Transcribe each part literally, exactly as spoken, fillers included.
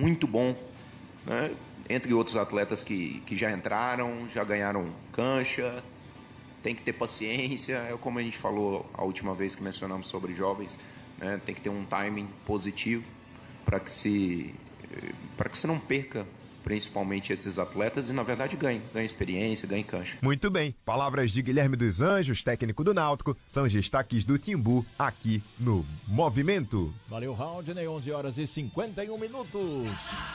muito bom, né? Entre outros atletas que, que já entraram, já ganharam cancha. Tem que ter paciência, é como a gente falou a última vez que mencionamos sobre jovens, né? Tem que ter um timing positivo para que se para que se não perca principalmente esses atletas e, na verdade, ganhe, ganhe experiência, ganhe cancha. Muito bem. Palavras de Guilherme dos Anjos, técnico do Náutico, são os destaques do Timbu aqui no Movimento. Valeu, Raudney, onze horas e cinquenta e um minutos.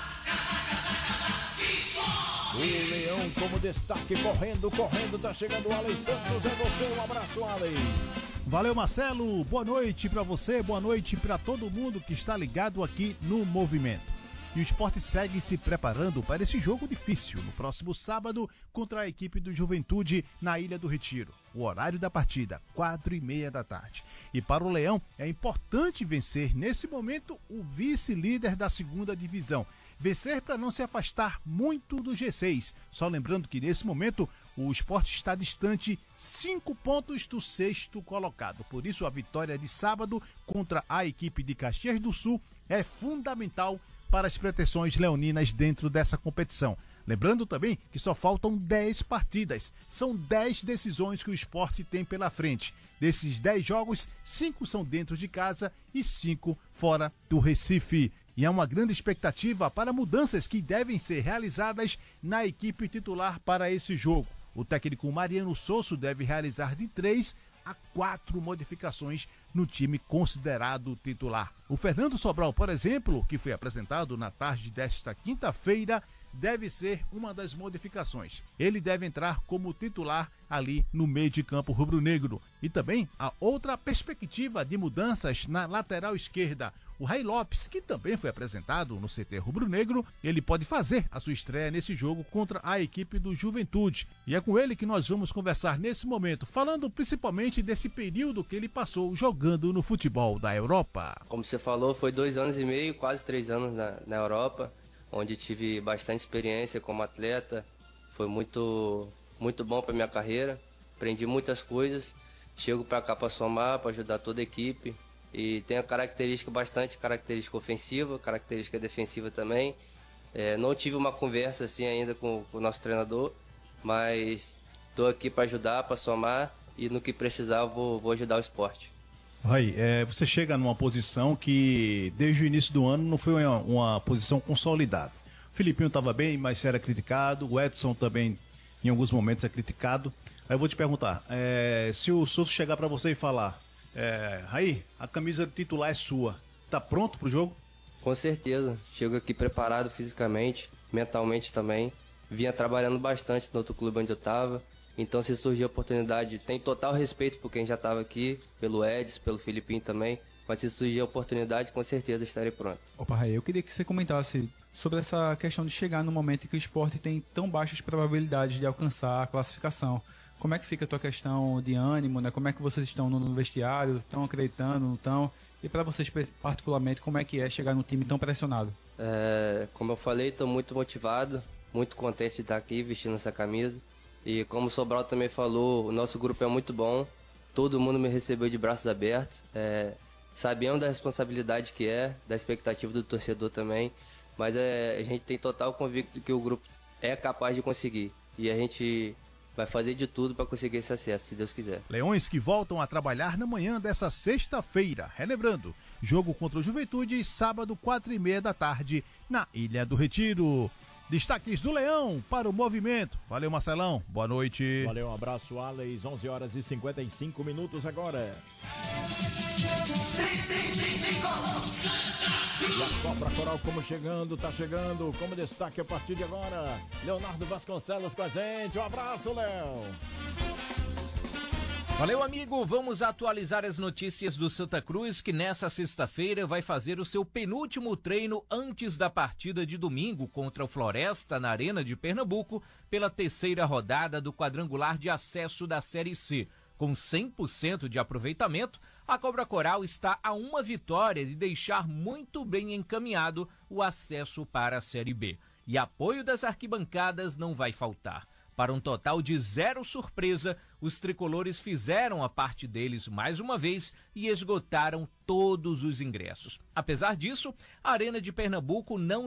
O Leão como destaque, correndo, correndo, tá chegando o Alex Santos, é você, um abraço, Alex. Valeu, Marcelo, boa noite pra você, boa noite pra todo mundo que está ligado aqui no Movimento. E o Sport segue se preparando para esse jogo difícil no próximo sábado contra a equipe do Juventude na Ilha do Retiro. O horário da partida, quatro e meia da tarde. E para o Leão é importante vencer nesse momento o vice-líder da segunda divisão. Vencer para não se afastar muito do G seis. Só lembrando que nesse momento o Sport está distante cinco pontos do sexto colocado. Por isso a vitória de sábado contra a equipe de Caxias do Sul é fundamental para as pretensões leoninas dentro dessa competição. Lembrando também que só faltam dez partidas. São dez decisões que o Sport tem pela frente. Desses dez jogos, cinco são dentro de casa e cinco fora do Recife. E há uma grande expectativa para mudanças que devem ser realizadas na equipe titular para esse jogo. O técnico Mariano Sosso deve realizar de três a quatro modificações no time considerado titular. O Fernando Sobral, por exemplo, que foi apresentado na tarde desta quinta-feira, deve ser uma das modificações. Ele deve entrar como titular ali no meio de campo rubro-negro. E também há outra perspectiva de mudanças na lateral esquerda. O Ray Lopes, que também foi apresentado no C T rubro-negro, ele pode fazer a sua estreia nesse jogo contra a equipe do Juventude. E é com ele que nós vamos conversar nesse momento, falando principalmente desse período que ele passou jogando no futebol da Europa. Como você falou, foi dois anos e meio, quase três anos na, na Europa, onde tive bastante experiência como atleta. Foi muito, muito bom para minha carreira, aprendi muitas coisas. Chego para cá para somar, para ajudar toda a equipe. E tem a característica, bastante característica ofensiva, característica defensiva também. É, não tive uma conversa assim ainda com, com o nosso treinador, mas estou aqui para ajudar, para somar, e no que precisar vou, vou ajudar o esporte. Rai, é, você chega numa posição que desde o início do ano não foi uma, uma posição consolidada. O Filipinho estava bem, mas era criticado, o Edson também em alguns momentos é criticado. Aí eu vou te perguntar, é, se o Souza chegar para você e falar, é, Rai, a camisa titular é sua, tá pronto pro jogo? Com certeza, chego aqui preparado fisicamente, mentalmente também. Vinha trabalhando bastante no outro clube onde eu estava. Então, se surgir a oportunidade, tem total respeito por quem já estava aqui, pelo Edson, pelo Filipinho também, mas se surgir a oportunidade, com certeza estarei pronto. Opa, Rai, eu queria que você comentasse sobre essa questão de chegar no momento em que o esporte tem tão baixas probabilidades de alcançar a classificação. Como é que fica a tua questão de ânimo, né? Como é que vocês estão no vestiário, estão acreditando, não estão? E para vocês particularmente, como é que é chegar num time tão pressionado? É, como eu falei, estou muito motivado, muito contente de estar aqui vestindo essa camisa. E como o Sobral também falou, o nosso grupo é muito bom, todo mundo me recebeu de braços abertos, é, sabemos da responsabilidade que é, da expectativa do torcedor também, mas é, a gente tem total convicto que o grupo é capaz de conseguir, e a gente vai fazer de tudo para conseguir esse acesso, se Deus quiser. Leões que voltam a trabalhar na manhã dessa sexta-feira, relembrando, jogo contra o Juventude, sábado, quatro e meia da tarde, na Ilha do Retiro. Destaques do Leão para o Movimento. Valeu, Marcelão. Boa noite. Valeu, um abraço, Alex. onze horas e cinquenta e cinco minutos agora. E a Cobra Coral como chegando, tá chegando. Como destaque a partir de agora, Leonardo Vasconcelos com a gente. Um abraço, Léo. Valeu, amigo. Vamos atualizar as notícias do Santa Cruz, que nessa sexta-feira vai fazer o seu penúltimo treino antes da partida de domingo contra o Floresta na Arena de Pernambuco pela terceira rodada do quadrangular de acesso da Série C. Com cem por cento de aproveitamento, a Cobra Coral está a uma vitória de deixar muito bem encaminhado o acesso para a Série B. E apoio das arquibancadas não vai faltar. Para um total de zero surpresa, os tricolores fizeram a parte deles mais uma vez e esgotaram todos os ingressos. Apesar disso, a Arena de Pernambuco não